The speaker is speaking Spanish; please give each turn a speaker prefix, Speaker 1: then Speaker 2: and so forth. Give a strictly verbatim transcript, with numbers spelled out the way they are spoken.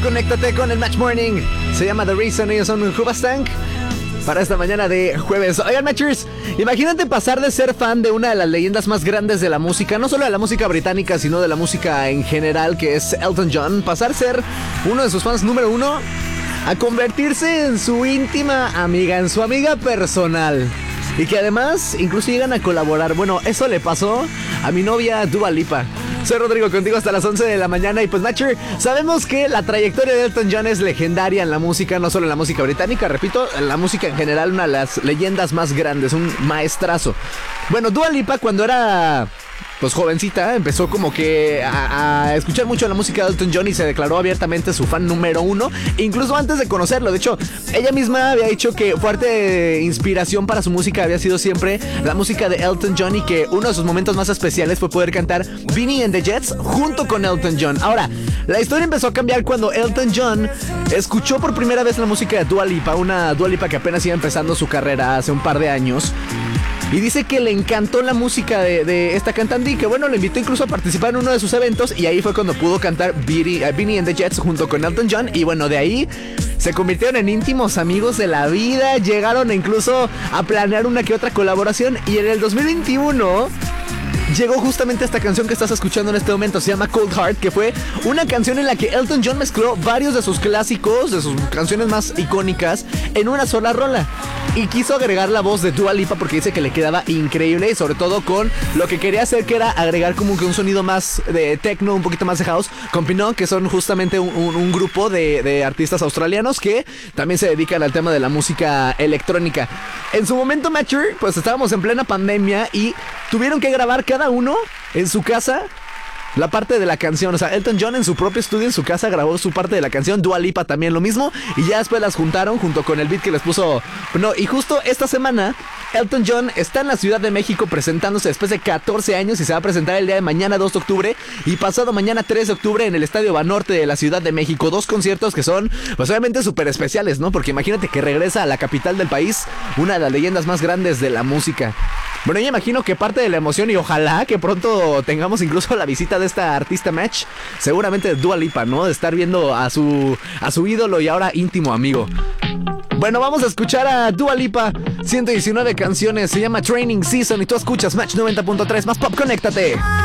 Speaker 1: Conéctate con el Match Morning. Se llama The Reason, ellos son Hoobastank. Para esta mañana de jueves. Oigan, Matchers, imagínate pasar de ser fan de una de las leyendas más grandes de la música, no solo de la música británica, sino de la música en general, que es Elton John, pasar a ser uno de sus fans número uno, a convertirse en su íntima amiga, en su amiga personal. Y que además incluso llegan a colaborar. Bueno, eso le pasó a mi novia Dua Lipa. Soy Rodrigo, contigo hasta las once de la mañana. Y pues, Matcher, sabemos que la trayectoria de Elton John es legendaria en la música, no solo en la música británica, repito, en la música en general, una de las leyendas más grandes, un maestrazo. Bueno, Dua Lipa, cuando era pues jovencita, empezó como que a, a escuchar mucho la música de Elton John y se declaró abiertamente su fan número uno, incluso antes de conocerlo. De hecho, ella misma había dicho que fuerte inspiración para su música había sido siempre la música de Elton John, y que uno de sus momentos más especiales fue poder cantar Beanie and the Jets junto con Elton John. Ahora, la historia empezó a cambiar cuando Elton John escuchó por primera vez la música de Dua Lipa, una Dua Lipa que apenas iba empezando su carrera hace un par de años. Y dice que le encantó la música de, de esta cantante y que, bueno, le invitó incluso a participar en uno de sus eventos. Y ahí fue cuando pudo cantar Beanie, uh, Beanie and the Jets junto con Elton John. Y bueno, de ahí se convirtieron en íntimos amigos de la vida. Llegaron incluso a planear una que otra colaboración. Y en el dos mil veintiuno llegó justamente esta canción que estás escuchando en este momento. Se llama Cold Heart, que fue una canción en la que Elton John mezcló varios de sus clásicos, de sus canciones más icónicas, en una sola rola. Y quiso agregar la voz de Dua Lipa porque dice que le quedaba increíble, y sobre todo con lo que quería hacer, que era agregar como que un sonido más de techno, un poquito más de house, con Pinot, que son justamente un, un, un grupo de, de artistas australianos que también se dedican al tema de la música electrónica. En su momento, Matcher, pues estábamos en plena pandemia y tuvieron que grabar cada uno en su casa la parte de la canción. O sea, Elton John en su propio estudio, en su casa, grabó su parte de la canción. Dua Lipa también lo mismo. Y ya después las juntaron junto con el beat que les puso. No, y justo esta semana Elton John está en la Ciudad de México presentándose después de catorce años, y se va a presentar el día de mañana dos de octubre y pasado mañana tres de octubre en el Estadio Banorte de la Ciudad de México. Dos conciertos que son pues obviamente súper especiales, ¿no? Porque imagínate que regresa a la capital del país una de las leyendas más grandes de la música. Bueno, yo imagino que parte de la emoción, y ojalá que pronto tengamos incluso la visita de esta artista Match, seguramente Dua Lipa, ¿no? De estar viendo a su, a su ídolo y ahora íntimo amigo. Bueno, vamos a escuchar a Dua Lipa, ciento diecinueve canciones, se llama Training Season, y tú escuchas Match noventa punto tres, más pop, conéctate.